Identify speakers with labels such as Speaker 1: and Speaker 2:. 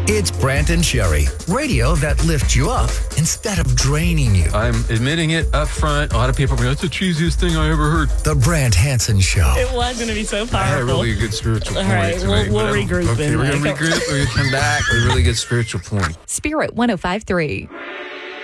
Speaker 1: It's Brant and Sherry, radio that lifts you up instead of draining you.
Speaker 2: I'm admitting it up front. A lot of people are going, that's the cheesiest thing I ever heard.
Speaker 1: The Brant Hansen Show.
Speaker 3: It was going to be so powerful.
Speaker 2: I had a really good spiritual point.
Speaker 3: All right,
Speaker 2: tonight,
Speaker 3: we'll regroup.
Speaker 2: Okay, we're going to regroup. We're going to come back with a really good spiritual point.
Speaker 4: Spirit 105.3.